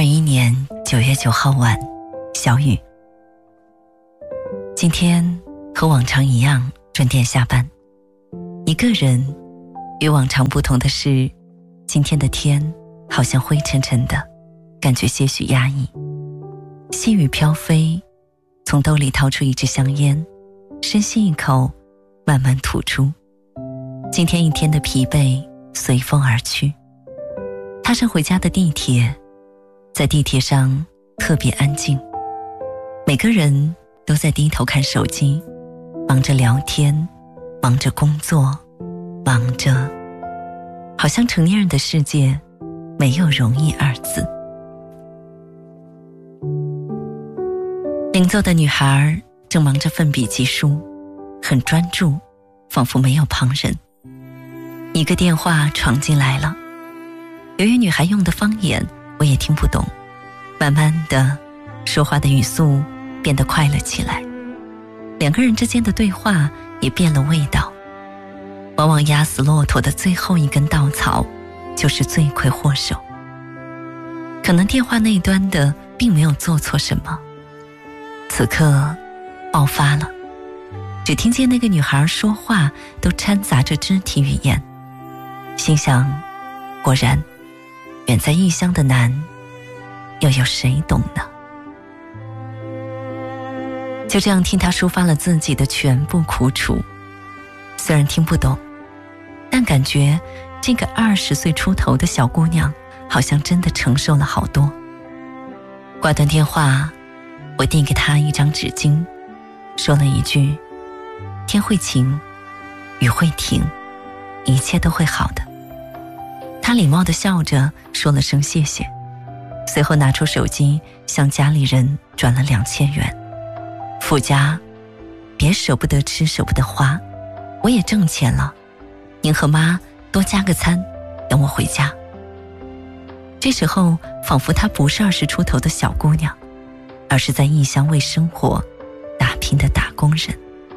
2021年9月9号晚，小雨。今天和往常一样准点下班。一个人，与往常不同的是，今天的天好像灰沉沉的，感觉些许压抑。细雨飘飞，从兜里掏出一支香烟，深吸一口，慢慢吐出。今天一天的疲惫随风而去。踏上回家的地铁，在地铁上特别安静，每个人都在低头看手机，忙着聊天，忙着工作，忙着，好像成年人的世界没有容易二字。邻座的女孩正忙着奋笔疾书，很专注，仿佛没有旁人。一个电话闯进来了，由于女孩用的方言我也听不懂，慢慢的说话的语速变得快了起来，两个人之间的对话也变了味道。往往压死骆驼的最后一根稻草就是罪魁祸首。可能电话那端的并没有做错什么，此刻爆发了，只听见那个女孩说话都掺杂着肢体语言，心想，果然远在异乡的难又有谁懂呢？就这样听她抒发了自己的全部苦楚，虽然听不懂，但感觉这个20岁出头的小姑娘好像真的承受了好多。挂断电话，我递给她一张纸巾，说了一句，天会晴，雨会停，一切都会好的。她礼貌地笑着说了声谢谢，随后拿出手机向家里人转了2000元，附加，别舍不得吃舍不得花，我也挣钱了，您和妈多加个餐，等我回家。这时候仿佛她不是20出头的小姑娘，而是在异乡为生活打拼的打工人。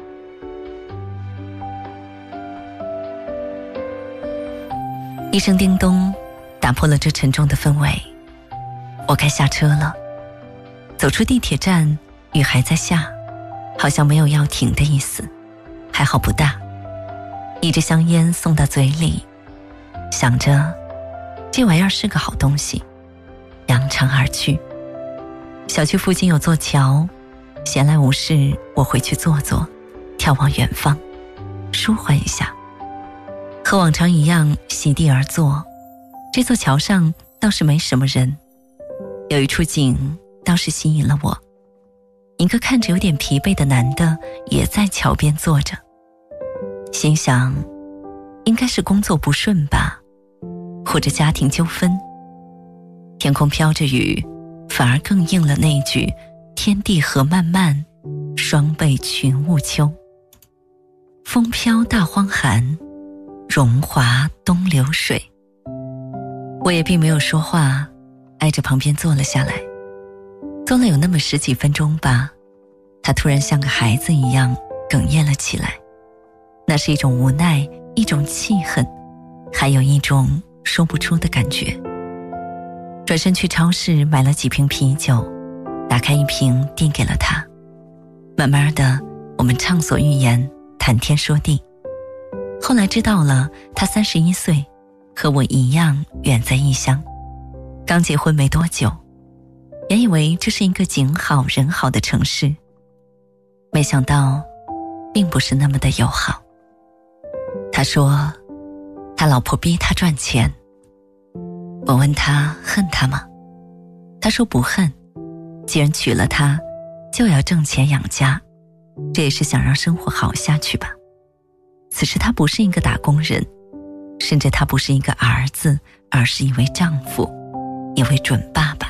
一声叮咚打破了这沉重的氛围，我该下车了。走出地铁站，雨还在下，好像没有要停的意思，还好不大。一支香烟送到嘴里，想着这玩意儿是个好东西，扬长而去。小区附近有座桥，闲来无事我回去坐坐，眺望远方，舒缓一下。和往常一样席地而坐，这座桥上倒是没什么人，有一处景倒是吸引了我，一个看着有点疲惫的男的也在桥边坐着，心想应该是工作不顺吧，或者家庭纠纷。天空飘着雨，反而更应了那句天地合漫漫，双倍群雾秋。风飘大荒寒，荣华东流水。我也并没有说话，挨着旁边坐了下来，坐了有那么10几分钟吧。他突然像个孩子一样哽咽了起来，那是一种无奈，一种气恨，还有一种说不出的感觉。转身去超市买了几瓶啤酒，打开一瓶递给了他。慢慢的，我们畅所欲言，谈天说地。后来知道了，他31岁，和我一样远在异乡，刚结婚没多久，也以为这是一个景好人好的城市，没想到并不是那么的友好。他说他老婆逼他赚钱，我问他恨他吗？他说不恨，既然娶了她，就要挣钱养家，这也是想让生活好下去吧。此时他不是一个打工人，甚至他不是一个儿子，而是一位丈夫，一位准爸爸。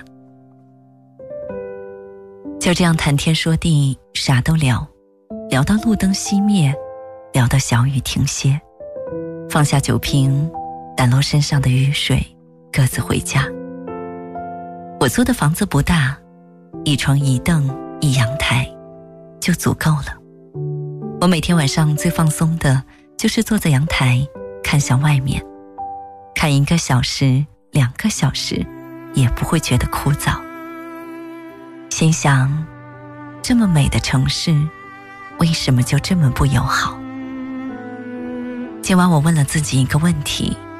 就这样谈天说地，啥都聊，聊到路灯熄灭，聊到小雨停歇，放下酒瓶，掸落身上的雨水，各自回家。我租的房子不大，一床一凳一阳台就足够了。我每天晚上最放松的就是坐在阳台看向外面，看1个小时2个小时， 也不会觉得枯燥。心想，这么美的城市，为什么就这么不友好？今晚我问了自己一个问题：